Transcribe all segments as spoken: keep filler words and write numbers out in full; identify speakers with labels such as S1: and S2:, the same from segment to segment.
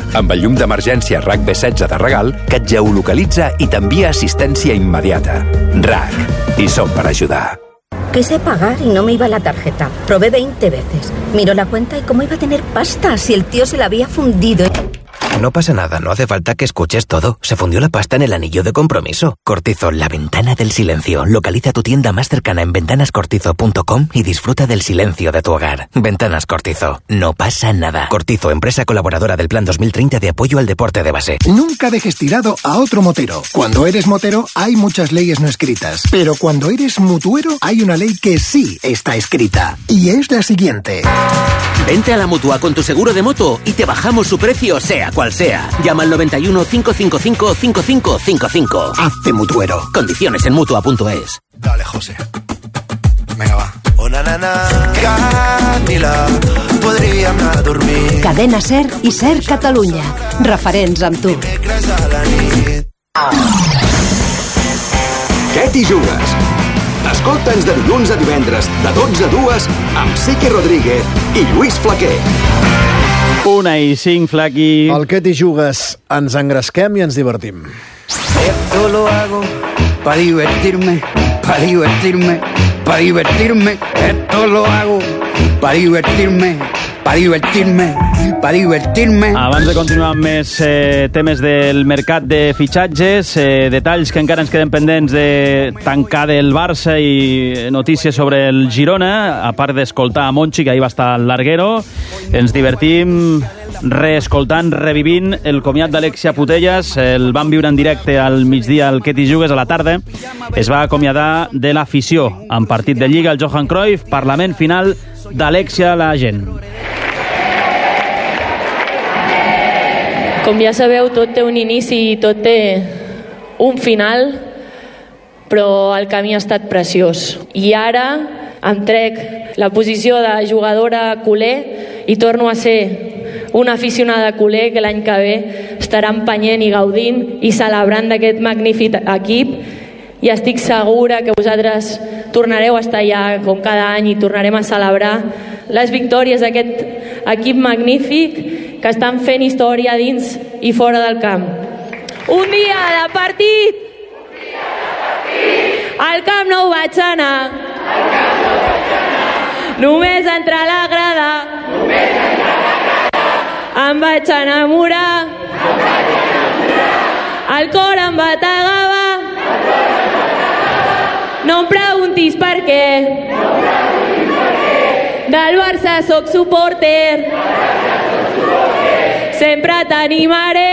S1: amb el llum d'emergència R A C B setze de regal que et geolocalitza i t'envia assistència immediata. R A C. I som per ajudar.
S2: Quise pagar y no me iba la tarjeta. Probé veinte veces. Miró la cuenta y cómo iba a tener pasta si el tío se la había fundido.
S3: No pasa nada, no hace falta que escuches todo. Se fundió la pasta en el anillo de compromiso. Cortizo, la ventana del silencio. Localiza tu tienda más cercana en ventanas cortizo punto com y disfruta del silencio de tu hogar. Ventanas Cortizo. No pasa nada. Cortizo, empresa colaboradora del Plan dos mil treinta de apoyo al deporte de base.
S4: Nunca dejes tirado a otro motero. Cuando eres motero hay muchas leyes no escritas. Pero cuando eres mutuero hay una ley que sí está escrita. Y es la siguiente.
S5: Vente a la Mutua con tu seguro de moto y te bajamos su precio sea cual sea. Llama al noventa y uno, cinco cinco cinco, cinco cinco cinco cinco.
S4: Hazte mutuero.
S5: Condiciones en mutua punto es.
S6: Dale, José. Venga, va. Una nana, Camila, podríem anar a dormir.
S7: Cadena Ser i Ser Catalunya. Referents amb tu.
S8: Què t'hi jugues? Escolta'ns de dilluns a divendres, de dotze a dues, amb Sique Rodríguez i Lluís Flaquer.
S9: Una i cinc, Flaqui.
S10: El que t'hi jugues, ens engresquem i ens divertim.
S11: Esto lo hago para divertirme, para divertirme, para divertirme. Esto lo hago para divertirme, para divertirme, para divertirme.
S9: Abans de continuar amb més eh, temes del mercat de fitxatges, eh, detalls que encara ens queden pendents de tancar del Barça i notícies sobre el Girona, a part d'escoltar a Monchi, que ahir va estar al Larguero, ens divertim reescoltant, revivint el comiat d'Alexia Putellas. El vam viure en directe al migdia al Que t'hi jugues, a la tarda. Es va acomiadar de l'afició en partit de Lliga el Johan Cruyff, parlament final d'Alexia, la gent.
S12: Com ja sabeu, tot té un inici i tot té un final, però el camí ha estat preciós. I ara em trec la posició de jugadora culer i torno a ser una aficionada culer que l'any que ve estarà empenyent i gaudint i celebrant d'aquest magnífic equip, i estic segura que vosaltres tornareu a estar allà com cada any i tornarem a celebrar les victòries d'aquest equip magnífic que estan fent història dins i fora del camp. Un dia de partit! Al Camp Nou vaig anar. Només entrar a la grada. Em vaig enamorar. El cor em bategava. No em preguntis per què. Del Barça soc supporter. Sempre t'animaré.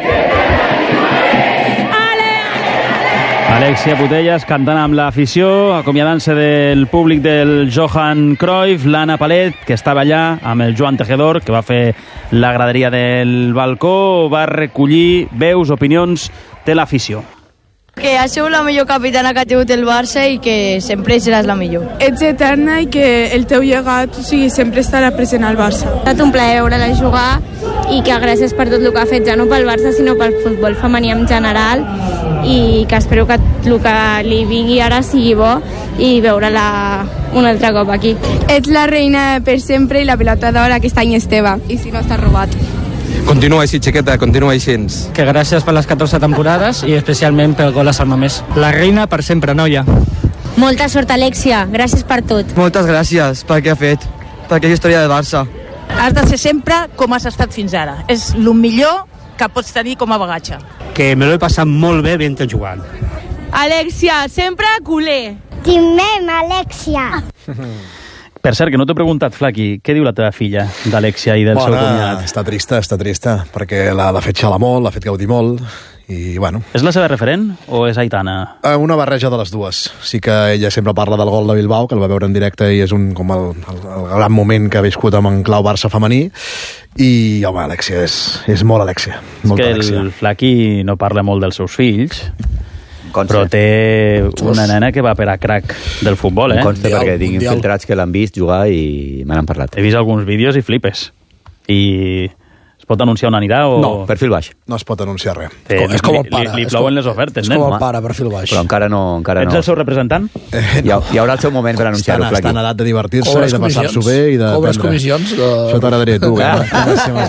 S9: Alexia Putellas cantant amb l'afició, acomiadant-se del públic del Johan Cruyff, l'Anna Palet, que estava allà amb el Joan Tejedor, que va fer la graderia del balcó, va recollir veus, opinions de l'afició.
S13: Que has sigut la millor capitana que ha tingut el Barça i que sempre seràs la millor.
S14: Ets eterna i que el teu llegat, o sigui, sempre estarà present al Barça.
S15: Ha estat un plaer veure-la jugar i que gràcies per tot el que ha fet, ja no pel Barça, sinó pel futbol femení en general, i que espero que el que li vingui ara sigui bo i veure-la un altre cop aquí.
S14: Ets la reina per sempre i la pilota d'or aquest any és teva, i si no està robat.
S16: Continua així, xiqueta, continua així.
S17: Que gràcies per les catorze temporades i especialment pel gol a Salma Més. La reina per sempre, noia.
S15: Molta sort, Alexia. Gràcies per tot.
S16: Moltes gràcies per què ha fet, per aquesta història del Barça.
S18: Has de ser sempre com has estat fins ara. És el millor que pots tenir com a bagatge.
S17: Que me l'he passat molt bé mentre jugant.
S18: Alexia, sempre culer.
S15: Timem, Alexia.
S9: Per cert, que no t'he preguntat, Flaqui, què diu la teva filla d'Alexia i del
S10: Bona,
S9: seu comiat?
S10: Està trista, està trista, perquè l'ha fet xalar molt, l'ha fet gaudir molt, i bueno...
S9: És la seva referent o és Aitana?
S10: Una barreja de les dues. Sí que ella sempre parla del gol de Bilbao, que el va veure en directe i és un, com el, el, el gran moment que ha viscut amb en clau Barça femení, i, home, Alexia és, és molt Alexia.
S9: És que Alexia. El Flaqui no parla molt dels seus fills, Conste. Però té una nena que va per a crack del futbol, eh?
S19: Conste, mundial, perquè tinc mundial. Infiltrats que l'han vist jugar i me n'han parlat.
S9: He vist alguns vídeos i flipes. I es pot anunciar on anirà o...
S19: No, perfil baix.
S10: No es pot anunciar res.
S9: Sí, com, és com el pare. Li, li plouen les ofertes,
S10: és
S9: nen.
S10: És com el pare, perfil baix.
S19: Però encara no... Encara
S9: Ets
S19: no.
S9: el seu representant?
S10: Eh, no.
S19: hi, ha, hi haurà el seu moment per anunciar-ho, Flaqui.
S10: Està en edat de divertir-se i de passar-s'ho bé i de...
S20: Cobres comissions? De...
S10: Això t'agradaria tu, eh?